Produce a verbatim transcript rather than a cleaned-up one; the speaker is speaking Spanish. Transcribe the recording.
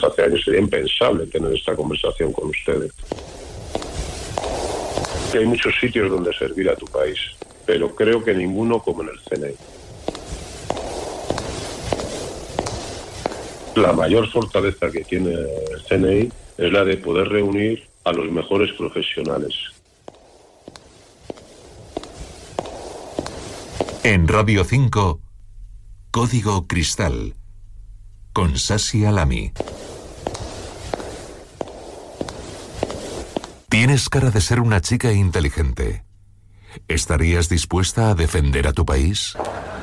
hasta hace años sería impensable tener esta conversación con ustedes. Que hay muchos sitios donde servir a tu país, pero creo que ninguno como en el C N I. La mayor fortaleza que tiene el C N I es la de poder reunir a los mejores profesionales. En Radio cinco, Código Cristal, con Sasi Alami. Tienes cara de ser una chica inteligente. ¿Estarías dispuesta a defender a tu país?